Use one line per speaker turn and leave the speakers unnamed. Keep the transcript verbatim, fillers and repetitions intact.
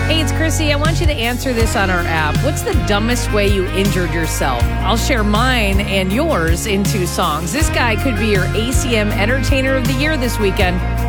Hey, it's Chrissy. I want you to answer this on our app. What's the dumbest way you injured yourself? I'll share mine and yours in two songs. This guy could be your A C M Entertainer of the Year this weekend.